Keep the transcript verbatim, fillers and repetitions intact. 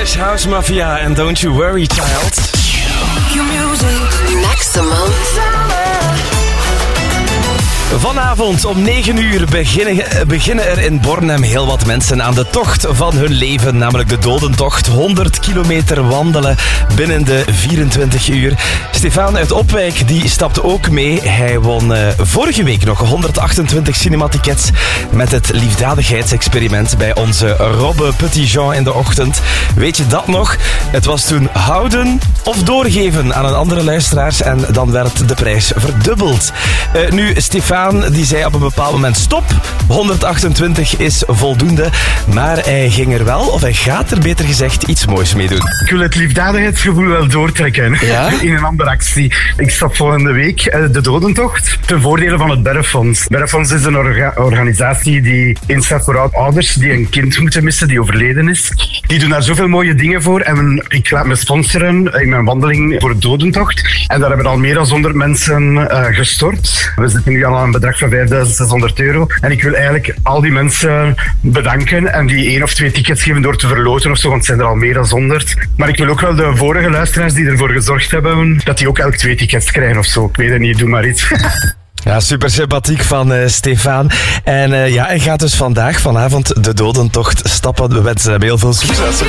is House Mafia en Don't You Worry Child. Maximum. Vanavond om negen uur beginnen, beginnen er in Bornem heel wat mensen aan de tocht van hun leven, namelijk de dodentocht. honderd kilometer wandelen binnen de vierentwintig uur. Stefan uit Opwijk die stapte ook mee. Hij won uh, vorige week nog honderdachtentwintig cinematickets met het liefdadigheidsexperiment bij onze Robbe Petitjean in de ochtend. Weet je dat nog? Het was toen houden of doorgeven aan een andere luisteraars en dan werd de prijs verdubbeld. Uh, nu, Stefan die zei op een bepaald moment stop, honderdachtentwintig is voldoende, maar hij ging er wel, of hij gaat er beter gezegd, iets moois mee doen. Ik wil het liefdadigheidsgevoel wel doortrekken, ja? In een andere actie. Ik stap volgende week de dodentocht ten voordele van het Berrefonds. Berrefonds is een orga- organisatie die instaat voor ouders die een kind moeten missen, die overleden is. Die doen daar zoveel mooie dingen voor en ik laat me sponsoren in mijn wandeling voor de dodentocht. En daar hebben al meer dan honderd mensen uh, gestort. We zitten nu al aan een bedrag van vijfduizend zeshonderd euro. En ik wil eigenlijk al die mensen bedanken en die één of twee tickets geven door te verloten of zo, want het zijn er al meer dan honderd. Maar ik wil ook wel de vorige luisteraars die ervoor gezorgd hebben, dat die ook elk twee tickets krijgen of zo. Ik weet het niet, doe maar iets. Ja, super sympathiek van uh, Stefan. En uh, ja, hij gaat dus vandaag, vanavond, de dodentocht stappen. We wensen hem heel veel succes.